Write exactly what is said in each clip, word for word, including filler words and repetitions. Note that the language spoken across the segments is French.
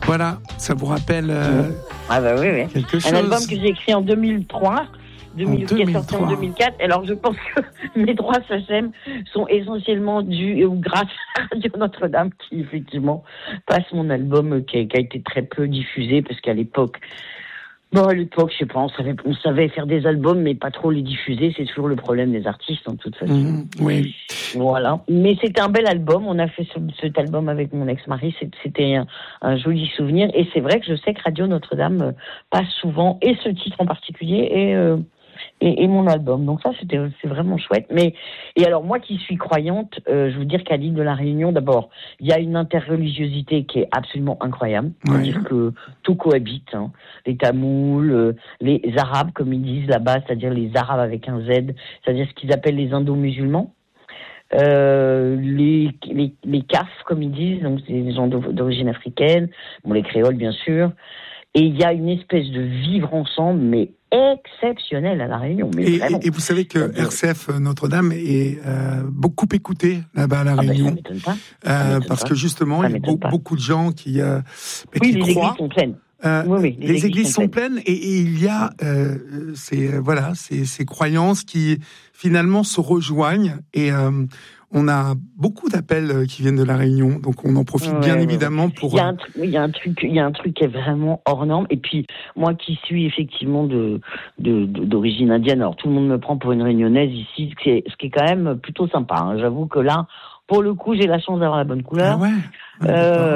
Voilà, ça vous rappelle euh, ah bah oui, oui. quelque chose. Un album que j'ai écrit en deux mille trois, deux mille, qui est sorti en deux mille quatre. Alors je pense que mes droits S H M sont essentiellement dus ou grâce à Radio Notre-Dame, qui effectivement passe mon album qui a, qui a été très peu diffusé, parce qu'à l'époque, bon, à l'époque, je sais pas, on savait, on savait faire des albums, mais pas trop les diffuser. C'est toujours le problème des artistes, en toute façon. Mmh, oui. Voilà. Mais c'était un bel album. On a fait ce, cet album avec mon ex-mari. C'était un, un joli souvenir. Et c'est vrai que je sais que Radio Notre-Dame passe souvent, et ce titre en particulier, et, euh, et, et mon album. Donc ça, c'était, c'est vraiment chouette. Mais, et alors, moi qui suis croyante, euh, je veux dire qu'à l'île de la Réunion, d'abord, il y a une interreligiosité qui est absolument incroyable. C'est-à-dire ouais. que tout cohabite, hein. Les Tamouls, euh, les Arabes, comme ils disent là-bas, c'est-à-dire les Arabes avec un Z, c'est-à-dire ce qu'ils appellent les Indo-musulmans. Euh, les, les, les C A F, comme ils disent, donc c'est des gens d'origine africaine, bon, les créoles, bien sûr. Et il y a une espèce de vivre ensemble, mais exceptionnel à La Réunion. Mais et, et, et vous savez que R C F Notre-Dame est euh, beaucoup écouté là-bas à La Réunion. Ah ben, ça m'étonne pas. Ça euh, m'étonne parce pas. que justement, ça il y a beau, beaucoup de gens qui, euh, oui, qui les croient. Églises sont pleines. Euh, oui, oui, les, les églises, églises sont pleines, pleines et, et il y a euh, ces, voilà, ces, ces croyances qui finalement se rejoignent et euh, on a beaucoup d'appels qui viennent de La Réunion, donc on en profite ouais, bien ouais, évidemment ouais. pour... Il y a un truc, il y a un truc, il y a un truc qui est vraiment hors norme. Et puis, moi qui suis effectivement de, de, de d'origine indienne, alors tout le monde me prend pour une réunionnaise ici, ce qui est, ce qui est quand même plutôt sympa, hein. J'avoue que là, pour le coup, j'ai la chance d'avoir la bonne couleur. Ah ouais. Ouais,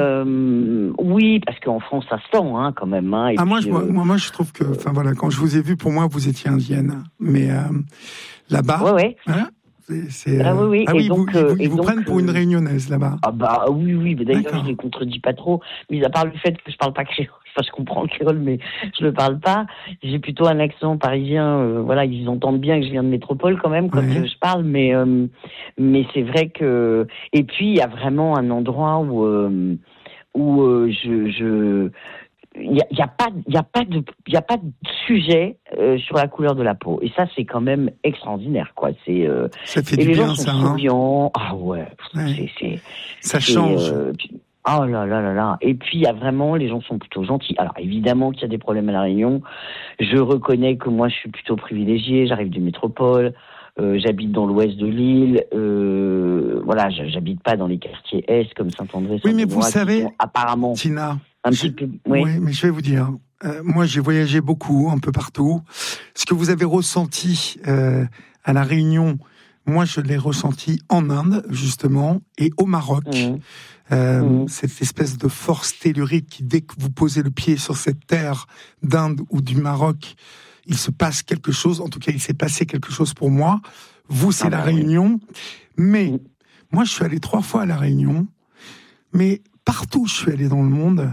euh, oui, parce qu'en France, ça se sent, hein, quand même. Hein, et ah, puis, moi, je, euh, moi, moi, je trouve que, enfin voilà, quand je vous ai vu, pour moi, vous étiez indienne, mais euh, là-bas, ouais, ouais. Voilà, c'est, c'est, ah oui, oui. Ah, oui donc, vous, euh, ils vous, vous prennent pour une réunionnaise là-bas. Ah bah oui, oui. Mais d'ailleurs, D'accord. je les contredis pas trop. Mais à part le fait que je parle pas créole. Enfin, je comprends le créole, mais je le parle pas. J'ai plutôt un accent parisien. Euh, voilà, ils entendent bien que je viens de métropole quand même quand ouais. je parle. Mais euh, mais c'est vrai que. Et puis il y a vraiment un endroit où euh, où euh, je je il y a, y a pas il y a pas de il y a pas de sujet euh, sur la couleur de la peau. Et ça c'est quand même extraordinaire, quoi. C'est euh, ça fait et du les bien, gens sont ça. souriants. Hein. Ah ouais. ouais. C'est, c'est ça c'est, change. Euh, Oh là là là là. Et puis, il y a vraiment, les gens sont plutôt gentils. Alors, évidemment qu'il y a des problèmes à La Réunion. Je reconnais que moi, je suis plutôt privilégiée. J'arrive d'une métropole. Euh, j'habite dans l'ouest de l'île. Euh, voilà, j'habite pas dans les quartiers Est comme Saint-André. Oui, mais vous savez, apparemment, Tina, un petit peu. Oui. oui, mais je vais vous dire. Euh, moi, j'ai voyagé beaucoup, un peu partout. Ce que vous avez ressenti euh, à La Réunion, moi, je l'ai ressenti en Inde, justement, et au Maroc. Mmh. Euh, mmh. Cette espèce de force tellurique qui, dès que vous posez le pied sur cette terre d'Inde ou du Maroc, il se passe quelque chose. En tout cas, il s'est passé quelque chose pour moi. Vous, c'est ah, La bah, Réunion. Oui. Mais mmh. moi, je suis allé trois fois à La Réunion. Mais partout où je suis allé dans le monde,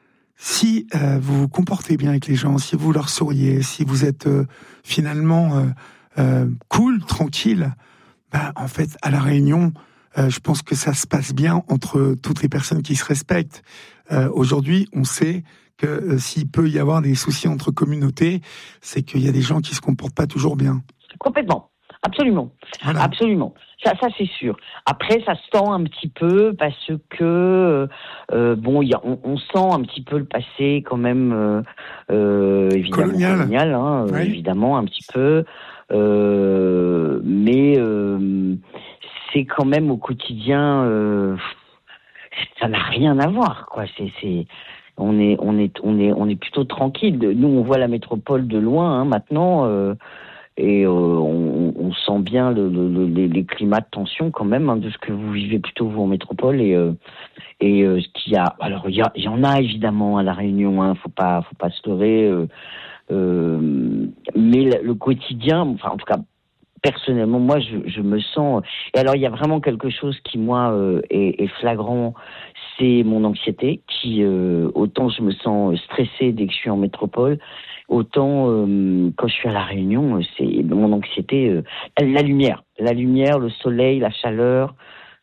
si euh, vous vous comportez bien avec les gens, si vous leur souriez, si vous êtes euh, finalement euh, euh, cool, tranquille, bah, en fait, à La Réunion, Euh, je pense que ça se passe bien entre toutes les personnes qui se respectent. Euh, aujourd'hui, on sait que euh, s'il peut y avoir des soucis entre communautés, c'est qu'il y a des gens qui se comportent pas toujours bien. Complètement, absolument, voilà. absolument. Ça, ça c'est sûr. Après, ça se sent un petit peu parce que euh, bon, y a, on, on sent un petit peu le passé quand même, euh, euh, évidemment colonial, colonial hein, oui. évidemment un petit peu, euh, mais euh, c'est quand même au quotidien, euh, ça n'a rien à voir, quoi. C'est, c'est, on est, on est, on est, on est plutôt tranquille. Nous, on voit la métropole de loin, hein, maintenant, euh, et euh, on, on sent bien le, le, les, les climats de tension quand même, hein, de ce que vous vivez plutôt vous en métropole et euh, et euh, ce qu'il y a. Alors, il y, a, il y en a évidemment à La Réunion, hein, faut pas, faut pas se leurrer. Euh, euh, mais le, le quotidien, enfin, en tout cas. Personnellement, moi, je, je me sens... Et alors, il y a vraiment quelque chose qui, moi, euh, est, est flagrant, c'est mon anxiété, qui, euh, autant je me sens stressée dès que je suis en métropole, autant, euh, quand je suis à La Réunion, c'est mon anxiété... Euh, la lumière, la lumière, le soleil, la chaleur...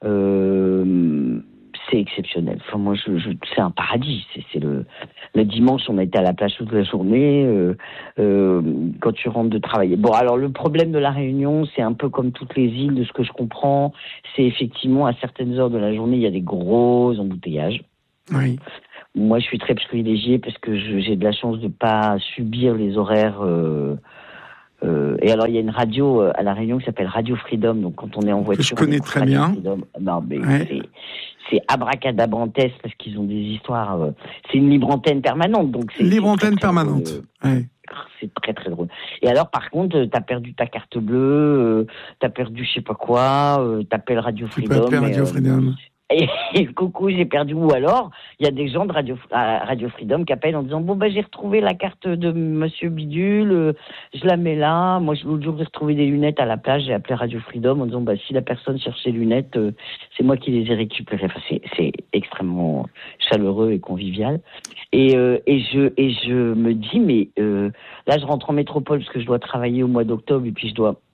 Euh, c'est exceptionnel. Enfin, moi, je, je, c'est un paradis. C'est, c'est le, le dimanche, on a été à la plage toute la journée. Euh, euh, quand tu rentres de travailler. Bon, alors le problème de La Réunion, c'est un peu comme toutes les îles, de ce que je comprends. C'est effectivement à certaines heures de la journée, il y a des gros embouteillages. Oui. moi, je suis très privilégiée parce que je, j'ai de la chance de pas subir les horaires. Euh, euh, et alors, il y a une radio à La Réunion qui s'appelle Radio Freedom. Donc, quand on est en voiture, que je connais très Radio bien. Freedom, non, mais ouais. c'est, c'est abracadabrantesque parce qu'ils ont des histoires. Euh, c'est une libre antenne permanente. Donc, c'est libre c'est antenne très, très permanente. Drôle. Ouais. C'est très très drôle. Et alors, par contre, t'as perdu ta carte bleue, euh, t'as perdu je sais pas quoi, euh, t'appelles Radio tu Freedom. Tu peux appeler Radio euh, Freedom. Et, et coucou, j'ai perdu. Ou alors, il y a des gens de Radio, Radio Freedom qui appellent en disant bon ben j'ai retrouvé la carte de Monsieur Bidule, euh, je la mets là. Moi, l'autre jour j'ai retrouvé des lunettes à la plage, j'ai appelé Radio Freedom en disant bah si la personne cherche ses lunettes, euh, c'est moi qui les ai récupérées. Enfin, c'est, c'est extrêmement chaleureux et convivial. Et, euh, et je et je me dis mais euh, là je rentre en métropole parce que je dois travailler au mois d'octobre et puis je dois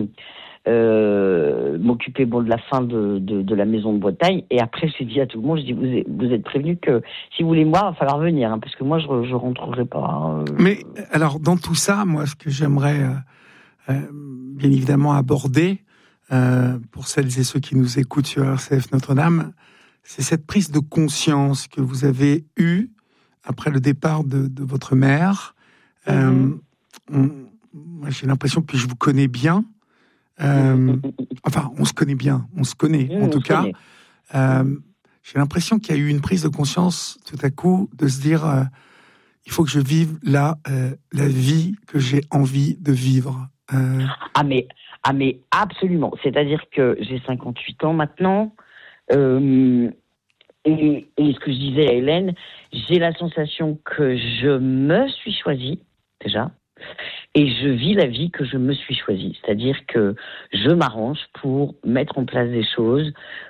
Euh, m'occuper bon de la fin de, de, de la maison de Bretagne. Et après j'ai dit à tout le monde, je dis vous êtes, vous êtes prévenus que si vous voulez moi, il va falloir venir hein, parce que moi je je rentrerai pas. Hein. Mais alors dans tout ça, moi ce que j'aimerais euh, euh, bien évidemment aborder euh, pour celles et ceux qui nous écoutent sur R C F Notre-Dame, c'est cette prise de conscience que vous avez eue après le départ de, de votre mère. Mm-hmm. Euh, on, moi j'ai l'impression, puis je vous connais bien. Euh, enfin, on se connaît bien, on se connaît mmh, en tout cas. Euh, j'ai l'impression qu'il y a eu une prise de conscience tout à coup de se dire euh, il faut que je vive là euh, la vie que j'ai envie de vivre. Euh... Ah mais ah mais absolument. C'est-à-dire que j'ai cinquante-huit ans maintenant euh, et, et ce que je disais à Hélène, j'ai la sensation que je me suis choisie déjà. Et je vis la vie que je me suis choisie. C'est-à-dire que je m'arrange pour mettre en place des choses.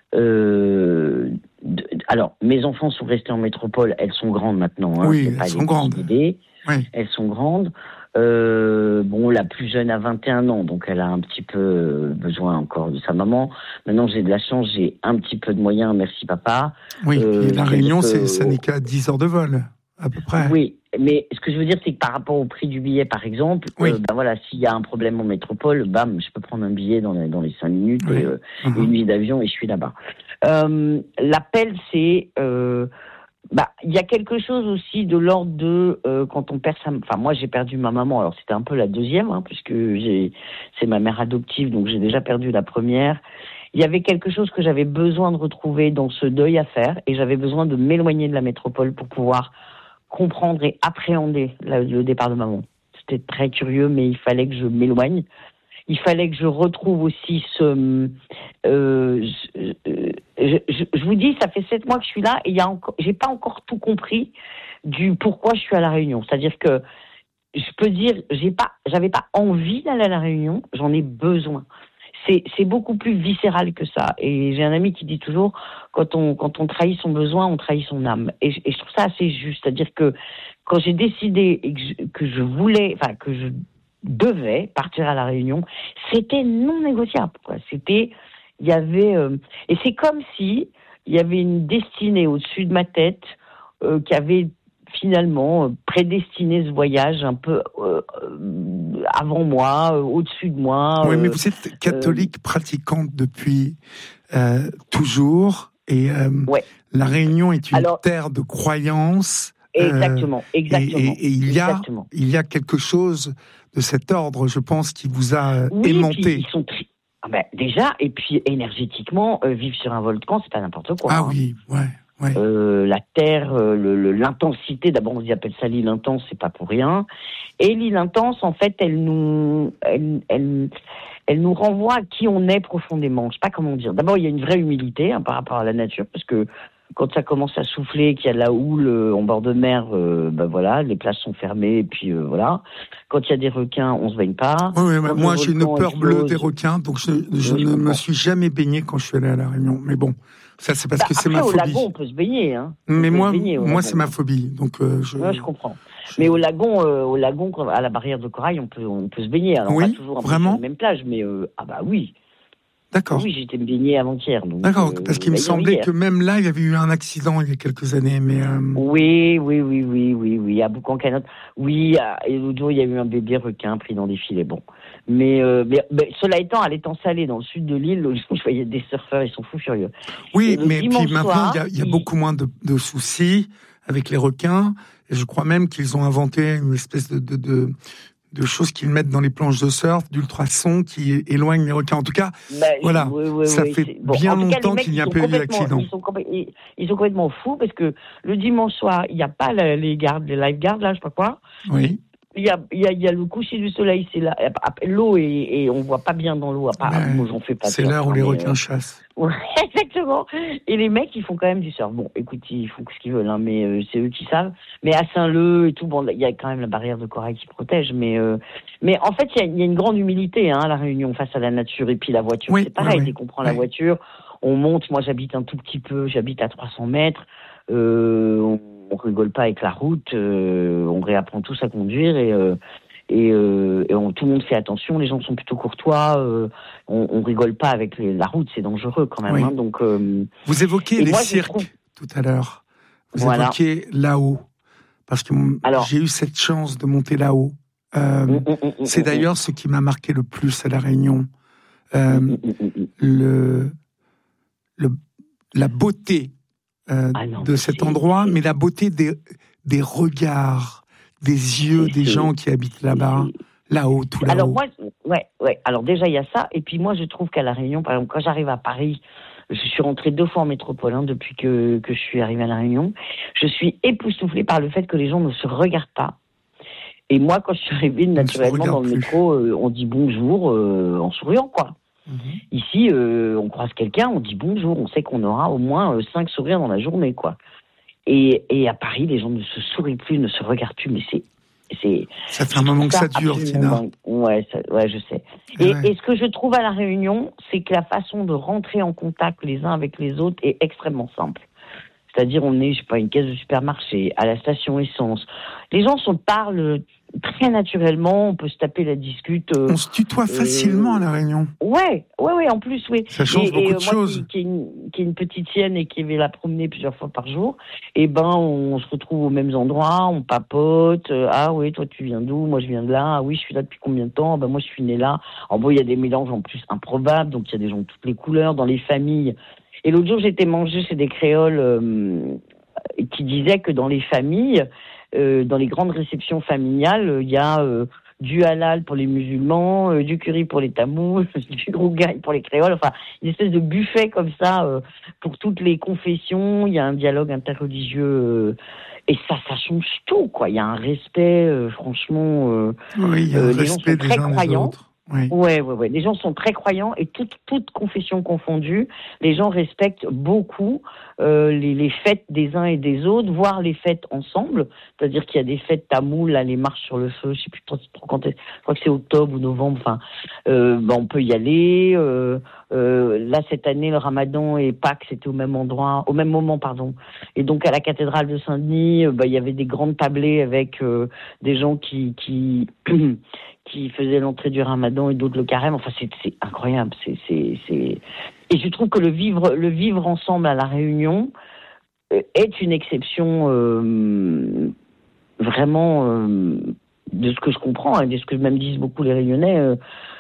Euh, de, alors, mes enfants sont restés en métropole. Elles sont grandes maintenant. Hein, oui, c'est pas elles sont grandes. Idées. Oui. Elles sont grandes. Euh, bon, la plus jeune a vingt et un ans, donc elle a un petit peu besoin encore de sa maman. Maintenant, j'ai de la chance, j'ai un petit peu de moyens. Merci, papa. Oui, euh, et la Réunion, que, c'est, ça n'est qu'à dix heures de vol, à peu près. Oui. Mais ce que je veux dire, c'est que par rapport au prix du billet, par exemple, oui. euh, ben voilà, s'il y a un problème en métropole, bam, je peux prendre un billet dans les, dans les cinq minutes, oui. et, euh, uh-huh. une nuit d'avion et je suis là-bas. Euh, l'appel, c'est, euh, bah, il y a quelque chose aussi de l'ordre de euh, quand on perd sa, enfin moi j'ai perdu ma maman, alors c'était un peu la deuxième, hein, puisque j'ai, c'est ma mère adoptive, donc j'ai déjà perdu la première. Il y avait quelque chose que j'avais besoin de retrouver dans ce deuil à faire, et j'avais besoin de m'éloigner de la métropole pour pouvoir comprendre et appréhender le départ de maman. C'était très curieux, mais il fallait que je m'éloigne. Il fallait que je retrouve aussi ce... Euh, je, je, je, je vous dis, ça fait sept mois que je suis là et il y a encore, j'ai pas encore tout compris du pourquoi je suis à La Réunion. C'est-à-dire que je peux dire, j'ai pas, j'avais pas envie d'aller à La Réunion, j'en ai besoin. C'est, c'est beaucoup plus viscéral que ça. Et j'ai un ami qui dit toujours, quand on, quand on trahit son besoin, on trahit son âme. Et je, et je trouve ça assez juste. C'est-à-dire que quand j'ai décidé et que, je, que je voulais, enfin, que je devais partir à La Réunion, c'était non négociable, quoi. C'était, il y avait, euh, et c'est comme si il y avait une destinée au-dessus de ma tête, euh, qui avait finalement prédestiné ce voyage un peu euh, avant moi, euh, au-dessus de moi. Oui, euh, mais vous êtes catholique euh, pratiquante depuis euh, toujours, et euh, ouais. La Réunion est une Alors, terre de croyance. Exactement, euh, exactement. Et, et, et il y a, exactement. il y a quelque chose de cet ordre, je pense, qui vous a oui, aimanté. Ils sont tri- ah ben, déjà, et puis énergétiquement, euh, vivre sur un volcan, c'est pas n'importe quoi. Ah hein. oui, ouais. Ouais. Euh, la terre, euh, le, le, l'intensité, d'abord on appelle ça l'île intense, c'est pas pour rien. Et l'île intense, en fait, elle nous, elle, elle, elle nous renvoie à qui on est profondément. Je sais pas comment dire. D'abord, il y a une vraie humilité hein, par rapport à la nature, parce que quand ça commence à souffler, qu'il y a de la houle euh, en bord de mer, euh, ben voilà, les plages sont fermées, et puis euh, voilà. Quand il y a des requins, on se baigne pas. Oui, oui, moi j'ai une peur explose, bleue des requins, donc je, je, je ne me suis jamais baigné quand je suis allé à La Réunion. Mais bon, ça c'est parce bah, que c'est après, ma phobie. Au lagon, on peut se baigner, hein. Mais moi, baigner, moi c'est ma phobie, donc euh, je. Ouais, je comprends. Je... Mais au lagon, euh, au lagon, à la barrière de corail, on peut, on peut se baigner. Alors oui, pas toujours vraiment sur la même plage, mais euh, ah bah oui. D'accord. Oui, j'étais baigné avant-hier. Donc, D'accord, euh, parce qu'il me semblait hier. que même là, il y avait eu un accident il y a quelques années, mais... Euh... Oui, oui, oui, oui, oui, oui, à Boucan-Canotte. Oui, et l'autre jour, il y a eu un bébé requin pris dans des filets, bon. Mais, euh, mais, mais cela étant, à l'étang salé, dans le sud de l'île, je voyais des surfeurs, ils sont fous furieux. Oui, mais puis maintenant, il y a, il y a beaucoup moins de, de soucis. avec les requins. Et je crois même qu'ils ont inventé une espèce de, de, de, de choses qu'ils mettent dans les planches de surf, d'ultrasons qui éloignent les requins. En tout cas, bah, voilà, oui, oui, ça oui, fait bon, bien longtemps cas, qu'il n'y a pas eu d'accident. Ils sont, ils, ils sont complètement fous parce que le dimanche soir, il n'y a pas les gardes, les lifeguards, là, je sais pas quoi. Oui. Il y a, il y a, il y a le coucher du soleil, c'est là, l'eau et, et on voit pas bien dans l'eau. À part, moi, j'en fais pas. C'est l'heure où les requins euh... chassent. Ouais, exactement. Et les mecs, ils font quand même du surf. Bon, écoute, ils font ce qu'ils veulent, hein, mais euh, c'est eux qui savent. Mais à Saint-Leu et tout, bon, il y a quand même la barrière de corail qui protège. Mais, euh, mais en fait, il y a, y a une grande humilité, hein, à la Réunion face à la nature et puis la voiture. Oui, c'est pareil. Oui, dès qu'on prend oui. la voiture, on monte. Moi, j'habite un tout petit peu. J'habite à trois cents mètres. Euh, on, on rigole pas avec la route. Euh, on réapprend tous à conduire et. Euh, Et, euh, et on, tout le monde fait attention, les gens sont plutôt courtois, euh, on, on rigole pas avec les, la route, c'est dangereux quand même. Oui. Hein, donc, euh, vous évoquez les moi, cirques trouve... tout à l'heure, vous voilà. évoquiez là-haut, parce que Alors, j'ai eu cette chance de monter là-haut. Euh, mm, mm, mm, c'est mm, d'ailleurs mm. ce qui m'a marqué le plus à La Réunion, euh, mm, mm, mm. Le, le, la beauté euh, ah non, de cet endroit, mais la beauté des, des regards, des yeux des gens qui habitent là-bas, là-haut, tout là-haut. Alors moi, ouais, ouais. Alors déjà il y a ça, et puis moi je trouve qu'à La Réunion, par exemple, quand j'arrive à Paris, je suis rentrée deux fois en métropole hein, depuis que que je suis arrivée à La Réunion, je suis époustouflée par le fait que les gens ne se regardent pas. Et moi, quand je suis arrivée naturellement dans le plus. métro, euh, on dit bonjour euh, en souriant, quoi. Mm-hmm. Ici, euh, on croise quelqu'un, on dit bonjour, on sait qu'on aura au moins euh, cinq sourires dans la journée, quoi. Et, et à Paris, les gens ne se sourient plus, ne se regardent plus, mais c'est... c'est ça fait un moment que ça dure, Tina. Ouais, ça, ouais, je sais. Et, ouais. et ce que je trouve à La Réunion, c'est que la façon de rentrer en contact les uns avec les autres est extrêmement simple. C'est-à-dire, on est, je sais pas, une caisse de supermarché, à la station essence. Les gens se parlent très naturellement, on peut se taper la discute. Euh, on se tutoie euh, facilement à La Réunion. Ouais, ouais, ouais, en plus, oui. Ça change et, beaucoup et, de moi, choses. Qui, qui, est une, qui est une petite sienne et qui va la promener plusieurs fois par jour, et ben, on se retrouve aux mêmes endroits, on papote. Euh, ah oui, toi, tu viens d'où? Moi, je viens de là. Ah oui, je suis là depuis combien de temps? Ben, moi, je suis née là. En bon, il y a des mélanges en plus improbables, donc il y a des gens de toutes les couleurs, dans les familles. Et l'autre jour, j'étais mangée chez des créoles euh, qui disaient que dans les familles, euh, dans les grandes réceptions familiales, il y a euh, du halal pour les musulmans, euh, du curry pour les tamouls, du rougail pour les créoles, enfin, une espèce de buffet comme ça euh, pour toutes les confessions. Il y a un dialogue interreligieux euh, et ça, ça change tout, quoi. Il y a un respect, euh, franchement. Euh, oui, il y a un euh, respect des uns des autres. Oui. Ouais, ouais, ouais. Les gens sont très croyants et toutes, toutes confessions confondues, les gens respectent beaucoup euh, les, les fêtes des uns et des autres, voire les fêtes ensemble. C'est-à-dire qu'il y a des fêtes tamoules, là, les marches sur le feu, je sais plus trop, trop quand est, je crois que c'est octobre ou novembre. Enfin, euh, bah, on peut y aller. Euh, euh, là, cette année, le Ramadan et Pâques, c'était au même endroit, au même moment, pardon. Et donc à la cathédrale de Saint-Denis, euh, bah, il y avait des grandes tablées avec euh, des gens qui qui qui faisaient l'entrée du Ramadan et d'autres le carême. Enfin, c'est, c'est incroyable. C'est, c'est, c'est... Et je trouve que le vivre, le vivre ensemble à La Réunion euh, est une exception euh, vraiment euh, de ce que je comprends et de ce que même disent beaucoup les Réunionnais. Euh,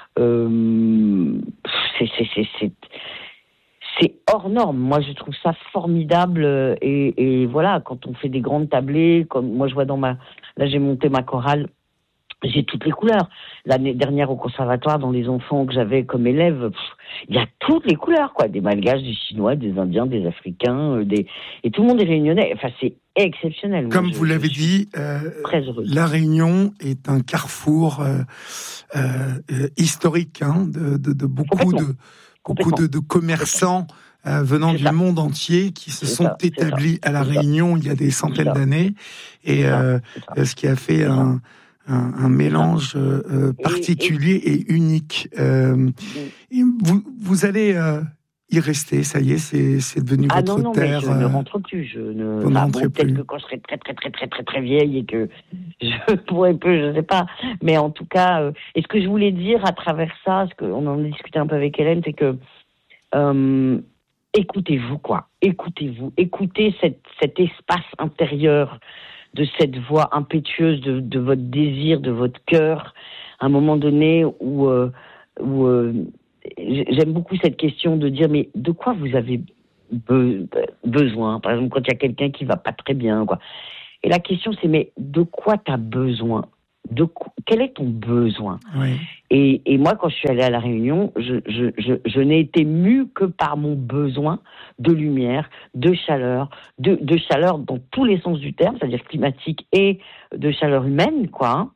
euh, c'est, c'est, c'est, c'est, c'est hors norme. Moi, je trouve ça formidable. Et, et voilà, quand on fait des grandes tablées, comme moi, je vois dans ma... Là, j'ai monté ma chorale. J'ai toutes les couleurs. L'année dernière au conservatoire, dans les enfants que j'avais comme élèves, il y a toutes les couleurs, quoi. Des Malgaches, des Chinois, des Indiens, des Africains, euh, des... et tout le monde est réunionnais. Enfin, c'est exceptionnel. Comme Moi, vous je, l'avez je dit, euh, La Réunion est un carrefour euh, euh, historique hein, de, de, de beaucoup de beaucoup de, de commerçants euh, venant c'est du ça. monde entier qui se c'est sont ça, établis à La Réunion il y a des centaines d'années, et euh, ce qui a fait un Un, un mélange euh, particulier et, et... et unique. Euh, et vous, vous allez euh, y rester, ça y est, c'est, c'est devenu ah votre non, non, terre. Mais je ne rentre plus. Je ne. Vous enfin, bon, peut-être que quand je serai très, très, très, très, très, très vieille et que je pourrais peu, je ne sais pas. Mais en tout cas, euh, et ce que je voulais dire à travers ça, ce qu'on en a discuté un peu avec Hélène, c'est que euh, écoutez-vous, quoi. Écoutez-vous. Écoutez cette, cet espace intérieur de cette voix impétueuse de, de votre désir, de votre cœur, à un moment donné où, euh, où euh, j'aime beaucoup cette question de dire, mais de quoi vous avez be- besoin. Par exemple, quand il y a quelqu'un qui va pas très bien, quoi. Et la question, c'est, mais de quoi tu as besoin? De quoi, quel est ton besoin? Oui. Et, et moi, quand je suis allée à La Réunion, je, je, je, je n'ai été mue que par mon besoin de lumière, de chaleur, de, de chaleur dans tous les sens du terme, c'est-à-dire climatique et de chaleur humaine, quoi.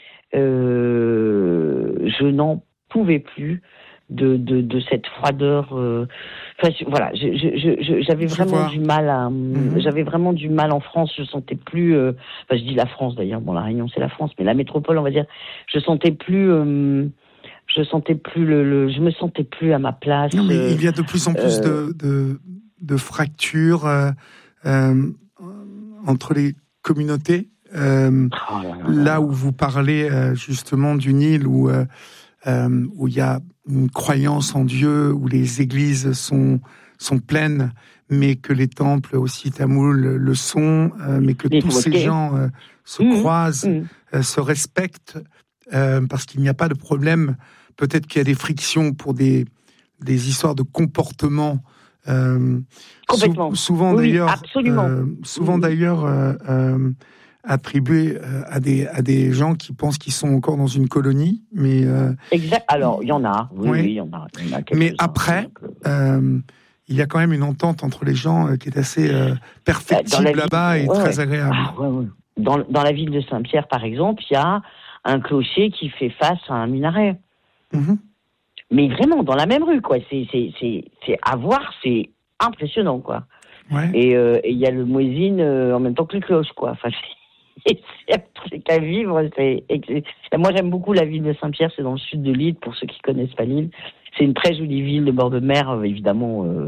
Euh, je n'en pouvais plus de, de, de cette froideur. Euh, enfin, voilà, je, je, je, j'avais Je vraiment vois. du mal à, Mhm. j'avais vraiment du mal en France. Je sentais plus. Euh, enfin, je dis la France d'ailleurs. Bon, La Réunion c'est la France, mais la métropole, on va dire. Je sentais plus. Euh, je sentais plus le, le. Je me sentais plus à ma place. Non, mais euh, il y a de plus en plus euh, de, de, de fractures euh, euh, entre les communautés. Euh, oh là, là, là là. où vous parlez euh, justement d'une île où euh, euh, où il y a une croyance en Dieu, où les églises sont sont pleines, mais que les temples aussi tamouls le sont, euh, mais que Mais tous ces mosquées. gens euh, se Mmh, croisent, mmh. euh, se respectent, euh, parce qu'il n'y a pas de problème. Peut-être qu'il y a des frictions pour des des histoires de comportement. Euh, Complètement. sou- souvent Oui, oui, d'ailleurs, absolument. euh, souvent Mmh. d'ailleurs euh, euh, attribué euh, à des à des gens qui pensent qu'ils sont encore dans une colonie, mais euh, Exact. Alors, il y en a. Oui, oui. oui, il y en a. Il y en a Mais quelques-uns. après, Donc, euh, euh, il y a quand même une entente entre les gens euh, qui est assez euh, dans la perfectible ville, là-bas et ouais, très ouais. agréable. Ah, ouais, ouais. Dans, dans la ville de Saint-Pierre, par exemple, il y a un clocher qui fait face à un minaret. Mhm. Mais vraiment, dans la même rue, quoi. C'est, c'est, c'est, c'est à voir, c'est impressionnant, quoi. Ouais. Et euh, et il y a le muezzin euh, en même temps que les cloches, quoi. Enfin, c'est, c'est un truc à vivre. C'est, c'est- moi, j'aime beaucoup la ville de Saint-Pierre. C'est dans le sud de l'île, pour ceux qui connaissent pas l'île. C'est une très jolie ville de bord de mer, euh, évidemment. Euh,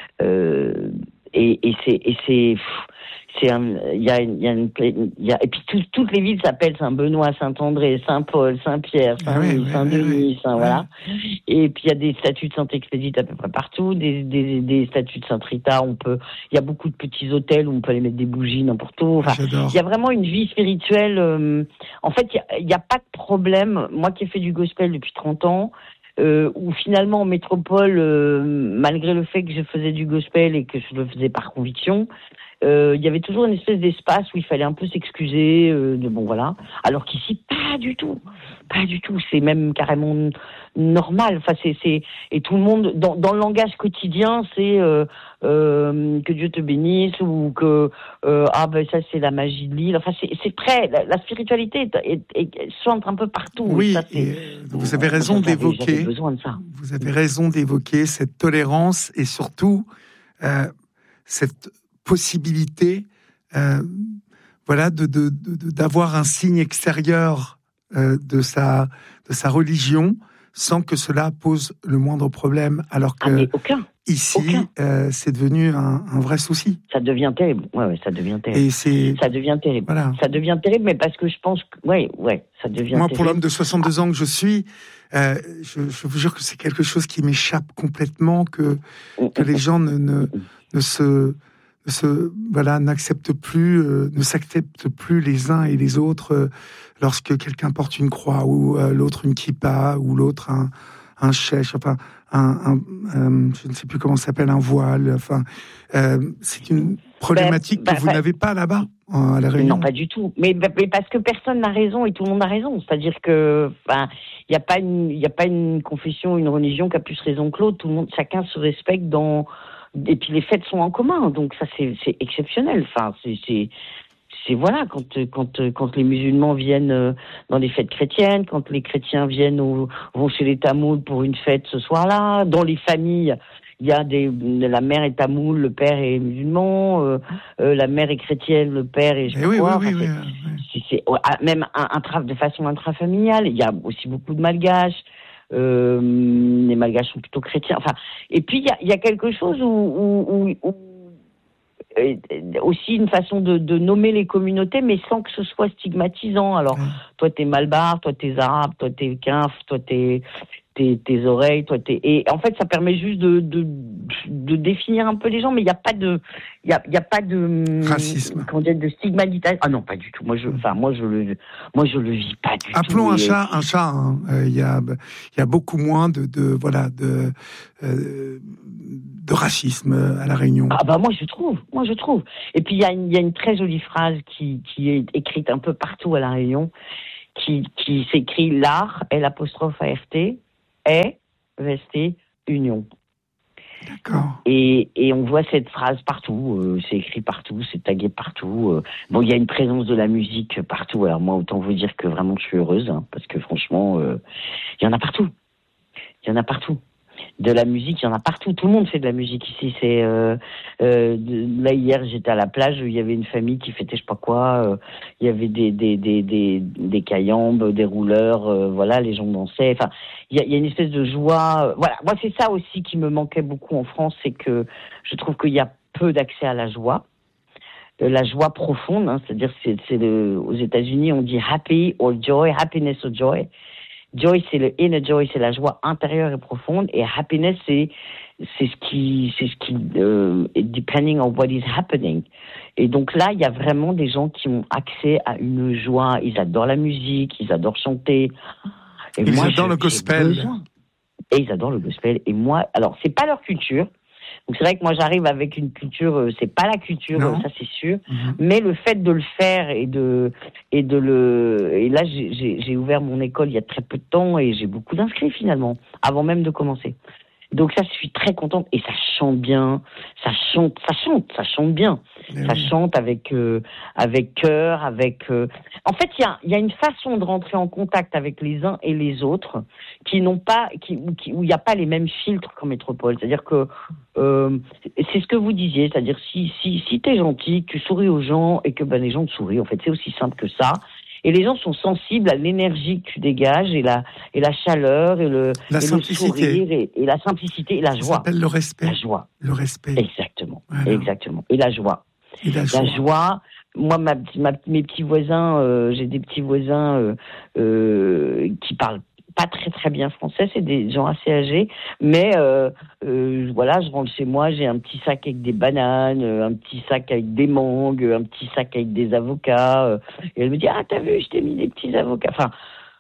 euh, et, et c'est, et c'est, pff, c'est un, il y a, il y a une, il y a, et puis tout, toutes les villes s'appellent Saint-Benoît, Saint-André, Saint-Paul, Saint-Pierre, Ah ouais, Saint-Denis, ouais, Saint-Denis, ouais, Saint, ouais. voilà. Et puis il y a des statues de Saint-Expédite à peu près partout, des, des, des statues de Saint-Rita. On peut, il y a beaucoup de petits hôtels où on peut aller mettre des bougies n'importe où. Enfin, J'adore. il y a vraiment une vie spirituelle. Euh, en fait, il n'y a, a pas de problème. Moi qui ai fait du gospel depuis trente ans, euh, où finalement en métropole, euh, malgré le fait que je faisais du gospel et que je le faisais par conviction, euh, il y avait toujours une espèce d'espace où il fallait un peu s'excuser, euh, de bon voilà. Alors qu'ici, pas du tout, pas du tout. C'est même carrément n- normal. Enfin, c'est, c'est et tout le monde dans, dans le langage quotidien, c'est euh, euh, que Dieu te bénisse ou que euh, ah ben ça c'est la magie de l'île. Enfin, c'est, c'est très la, la spiritualité est, est, est, chante un peu partout. Oui, Et ça, c'est, et euh, vous avez raison j'avais, j'avais d'évoquer. besoin de ça. Vous avez raison d'évoquer cette tolérance et surtout euh, cette possibilité, euh, voilà, de, de, de, d'avoir un signe extérieur euh, de sa de sa religion sans que cela pose le moindre problème, alors que Ah mais aucun. ici, Aucun. euh, c'est devenu un, un vrai souci. Ça devient terrible. Ouais, ouais, ça devient terrible. Et c'est Ça devient terrible. voilà. Ça devient terrible, mais parce que je pense que, ouais, ouais, ça devient Moi, terrible. pour l'homme de soixante-deux ans que je suis, euh, je, je vous jure que c'est quelque chose qui m'échappe complètement, que que les gens ne ne, ne se ne se voilà n'acceptent plus, euh, ne s'acceptent plus les uns et les autres euh, lorsque quelqu'un porte une croix ou euh, l'autre une kippa ou l'autre un un chèche, enfin un, un euh, je ne sais plus comment ça s'appelle, un voile. Enfin, euh, c'est une problématique ben, que vous ben, n'avez pas là-bas à La Réunion. Non, pas du tout. Mais, mais parce que personne n'a raison et tout le monde a raison. C'est-à-dire que, enfin, il n'y a pas une, il y a pas une confession, une religion qui a plus raison que l'autre. Tout le monde, chacun se respecte dans, et puis les fêtes sont en commun. Donc ça, c'est, c'est exceptionnel. Enfin, c'est, c'est, c'est voilà, quand, quand, quand les musulmans viennent dans les fêtes chrétiennes, quand les chrétiens viennent au, vont chez les Tamouls pour une fête ce soir-là, dans les familles. Il y a des, la mère est tamoule, le père est musulman, euh, euh, la mère est chrétienne, le père est je sais Eh pas oui, quoi. oui, Enfin, oui, c'est, oui, oui. c'est, c'est, ouais, même un, un tra- de façon intrafamiliale. Il y a aussi beaucoup de malgaches. Euh, les malgaches sont plutôt chrétiens. Enfin, et puis il y a, il y a quelque chose où, où, où, où euh, aussi une façon de, de nommer les communautés, mais sans que ce soit stigmatisant. Alors, Ouais. toi t'es malbar, toi t'es arabe, toi t'es quinf, toi t'es tes, tes oreilles, toi, tes... Et en fait, ça permet juste de, de, de définir un peu les gens, mais il n'y a pas de, il y a, y a pas de, racisme. Comment dire, de stigmatisation. Ah non, pas du tout. Moi, je, enfin, moi, je le, moi, je le vis pas du Appelons tout. un et... chat un chat. Hein. Euh, il y a, il y a beaucoup moins de, de voilà, de, euh, de racisme à La Réunion. Ah bah moi je trouve, moi je trouve. Et puis il y a une, il y a une très jolie phrase qui, qui est écrite un peu partout à La Réunion, qui, qui s'écrit l'art, L apostrophe A R T, est resté union. D'accord. Et, et on voit cette phrase partout, euh, c'est écrit partout, c'est tagué partout. Euh. Bon, il y a une présence de la musique partout. Alors moi, autant vous dire que vraiment je suis heureuse, hein, parce que franchement, euh, il y en a partout. Il y en a partout. De la musique, il y en a partout. Tout le monde fait de la musique ici. C'est euh, euh, de, là hier, j'étais à la plage. Il y avait une famille qui fêtait je sais pas quoi. Euh, il y avait des des des des des cayambes, des rouleurs. Euh, voilà, les gens dansaient. Enfin, il y a, il y a une espèce de joie. Voilà, moi c'est ça aussi qui me manquait beaucoup en France, c'est que je trouve qu'il y a peu d'accès à la joie. La joie profonde, hein, c'est-à-dire c'est, c'est le, aux États-Unis on dit happy or joy, happiness or joy. Joy, c'est le inner joy, c'est la joie intérieure et profonde, et happiness, c'est c'est ce qui c'est ce qui euh, depending on what is happening. Et donc là, il y a vraiment des gens qui ont accès à une joie. Ils adorent la musique, ils adorent chanter. Et ils moi, adorent je, le gospel. Et ils adorent le gospel. Et moi, alors c'est pas leur culture. Donc c'est vrai que moi j'arrive avec une culture, c'est pas la culture, non. ça c'est sûr, Mm-hmm. mais le fait de le faire et de et de le et là j'ai, j'ai, j'ai ouvert mon école il y a très peu de temps et j'ai beaucoup d'inscrits finalement avant même de commencer. Donc ça, je suis très contente et ça chante bien, ça chante, ça chante, ça chante bien, Mais ça oui. chante avec euh, avec cœur, avec. Euh... En fait, il y a il y a une façon de rentrer en contact avec les uns et les autres qui n'ont pas, qui, qui où il n'y a pas les mêmes filtres qu'en métropole. C'est-à-dire que euh, c'est ce que vous disiez, c'est-à-dire si si si t'es gentil, que tu souris aux gens et que ben les gens te sourient. En fait, c'est aussi simple que ça. Et les gens sont sensibles à l'énergie que tu dégages et la et la chaleur et le, la et le sourire et, et la simplicité et la joie. Ça s'appelle le respect. La joie. Le respect. Exactement. Voilà. Exactement. Et la joie. Et la joie. La joie. Moi, ma, ma, mes petits voisins, euh, j'ai des petits voisins euh, euh, qui parlent pas très très bien français, c'est des gens assez âgés, mais euh, euh, voilà, je rentre chez moi, j'ai un petit sac avec des bananes, un petit sac avec des mangues, un petit sac avec des avocats, euh, et elle me dit ah t'as vu, je t'ai mis des petits avocats, enfin.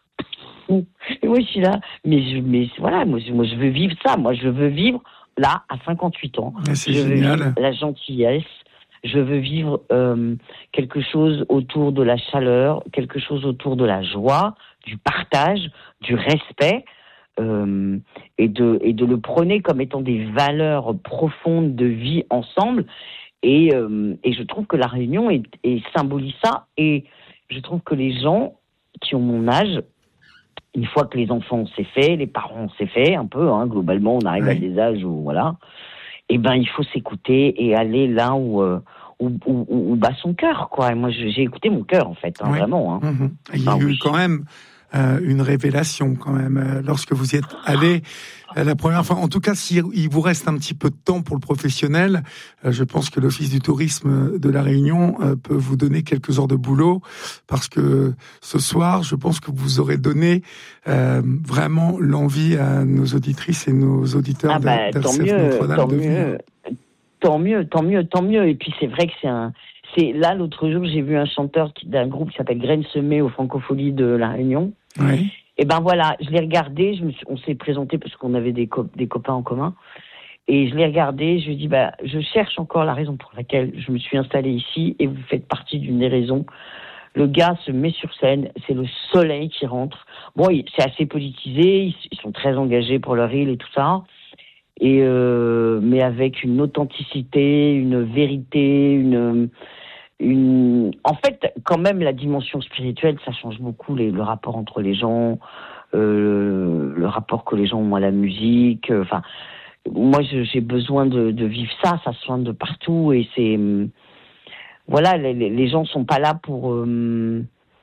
Et moi je suis là, mais je, mais voilà, moi je, moi je veux vivre ça, moi je veux vivre là à cinquante-huit ans, mais c'est je génial. veux vivre la gentillesse. Je veux vivre euh, quelque chose autour de la chaleur, quelque chose autour de la joie, du partage, du respect, euh, et de et de le prôner comme étant des valeurs profondes de vie ensemble. Et euh, et je trouve que la Réunion est, est symbolise ça. Et je trouve que les gens qui ont mon âge, une fois que les enfants c'est fait, les parents c'est fait, un peu, hein, globalement, on arrive oui. à des âges où voilà. Eh ben, il faut s'écouter et aller là où, euh, où, où, où bat son cœur, quoi. Et moi, j'ai écouté mon cœur, en fait, hein, oui. vraiment. Hein. Mmh. Il y a ah, eu oui. quand même euh, une révélation, quand même, euh, lorsque vous y êtes allé euh, la première fois. En tout cas, s'il vous reste un petit peu de temps pour le professionnel, euh, je pense que l'Office du tourisme de La Réunion euh, peut vous donner quelques heures de boulot, parce que ce soir, je pense que vous aurez donné euh, vraiment l'envie à nos auditrices et nos auditeurs ah bah, d'R C F Notre-Dame tant de mieux, venir. Tant mieux, tant mieux, tant mieux. Et puis c'est vrai que c'est un, c'est là l'autre jour j'ai vu un chanteur qui, d'un groupe qui s'appelle Graines Semées au Francophonie de La Réunion. Oui. Et ben voilà, je l'ai regardé, je me suis, on s'est présenté parce qu'on avait des, co- des copains en commun. Et je l'ai regardé, je lui ai dit bah je cherche encore la raison pour laquelle je me suis installée ici et vous faites partie d'une des raisons. Le gars se met sur scène, c'est le soleil qui rentre. Bon, c'est assez politisé, ils sont très engagés pour leur île et tout ça. Et euh, mais avec une authenticité, une vérité, une, une... En fait, quand même, la dimension spirituelle, ça change beaucoup les, le rapport entre les gens, euh, le rapport que les gens ont à la musique. Enfin, moi, je, j'ai besoin de, de vivre ça, ça soigne de partout. Et c'est... Voilà, les, les gens sont pas là pour... Euh,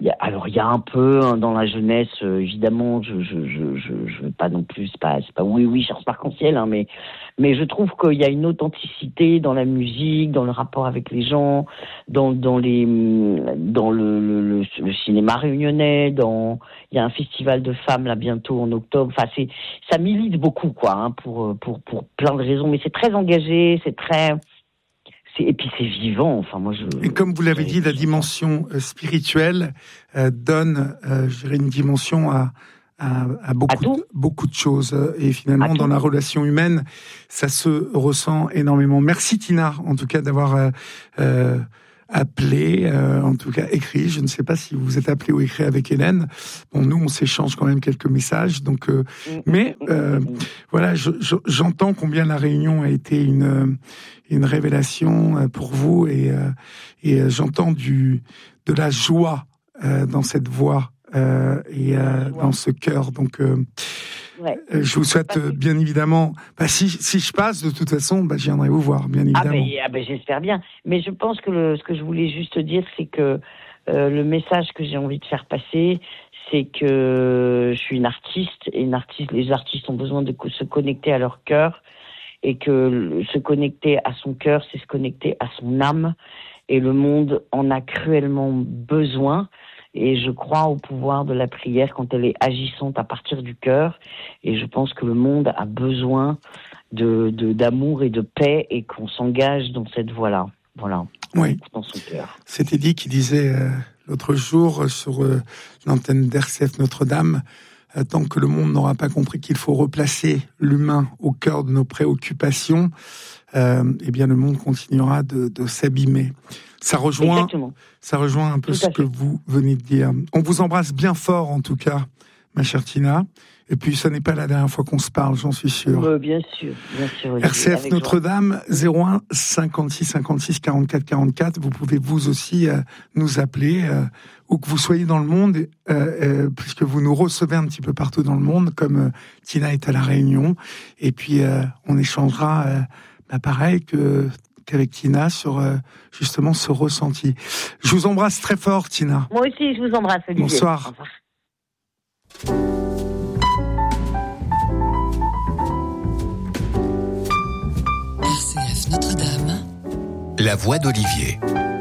Il y a, alors il y a un peu hein, dans la jeunesse, euh, évidemment, je je je je je veux pas non plus, c'est pas c'est pas oui oui Charles Arc-en-Ciel, hein, mais mais je trouve qu'il y a une authenticité dans la musique, dans le rapport avec les gens, dans dans les dans le le, le, le cinéma réunionnais, dans il y a un festival de femmes là bientôt en octobre. Enfin c'est ça milite beaucoup quoi, hein, pour pour pour plein de raisons, mais c'est très engagé, c'est très C'est, et puis c'est vivant. Enfin, moi, je. Et comme vous l'avez dit, la dimension euh, spirituelle euh, donne, euh, je dirais, une dimension à, à, à beaucoup, à de, beaucoup de choses. Et finalement, dans la relation humaine, ça se ressent énormément. Merci Tina, en tout cas, d'avoir euh, euh, appelé, euh, en tout cas écrit. Je ne sais pas si vous êtes appelé ou écrit avec Hélène. Bon, nous, on s'échange quand même quelques messages. Donc, euh, mais euh, voilà, je, je, j'entends combien la Réunion a été une une révélation pour vous et et j'entends du de la joie euh, dans cette voix euh, et euh, dans ce cœur. Donc euh, ouais. je vous souhaite euh, bien évidemment. Bah, si si je passe de toute façon, bah, je viendrai vous voir bien évidemment. Ah ben, ah ben j'espère bien. Mais je pense que le, ce que je voulais juste dire, c'est que euh, le message que j'ai envie de faire passer, c'est que je suis une artiste et une artiste. Les artistes ont besoin de se connecter à leur cœur. Et que se connecter à son cœur, c'est se connecter à son âme. Et le monde en a cruellement besoin. Et je crois au pouvoir de la prière quand elle est agissante à partir du cœur. Et je pense que le monde a besoin de, de, d'amour et de paix et qu'on s'engage dans cette voie-là. Voilà. Oui. Dans son cœur. C'était dit qui disait euh, l'autre jour sur euh, l'antenne d'R C F Notre-Dame, tant que le monde n'aura pas compris qu'il faut replacer l'humain au cœur de nos préoccupations, euh, eh bien le monde continuera de, de s'abîmer. Ça rejoint, Exactement. ça rejoint un peu Tout ce que vous venez de dire. On vous embrasse bien fort en tout cas, ma chère Tina. Et puis, ce n'est pas la dernière fois qu'on se parle, j'en suis sûr. Euh, bien sûr, bien sûr. R C F Notre-Dame, zéro un cinquante-six cinquante-six quarante-quatre quarante-quatre. Vous pouvez vous aussi euh, nous appeler, euh, où que vous soyez dans le monde, euh, euh, puisque vous nous recevez un petit peu partout dans le monde, comme euh, Tina est à La Réunion. Et puis, euh, on échangera, euh, bah, pareil que qu'avec Tina, sur euh, justement ce ressenti. Je vous embrasse très fort, Tina. Moi aussi, je vous embrasse, Olivier. Bonsoir. Au revoir. R C F Notre-Dame. La voix d'Olivier.